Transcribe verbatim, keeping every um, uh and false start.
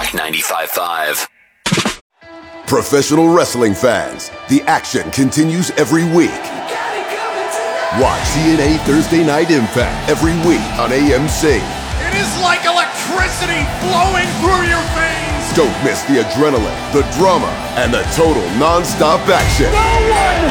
ninety-five point five. Professional wrestling fans, the action continues every week. Watch T N A Thursday Night Impact every week on A M C. It is like electricity flowing through your veins. Don't miss the adrenaline, the drama, and the total non-stop action. No one